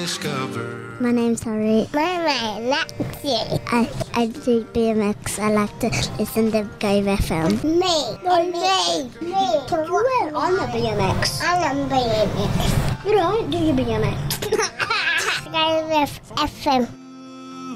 Discover. My name's Harry. My name's Lexi. I do BMX. I like to listen to Go FM. Me. I'm a BMX. I'm a BMX. You don't do your BMX. Go FM.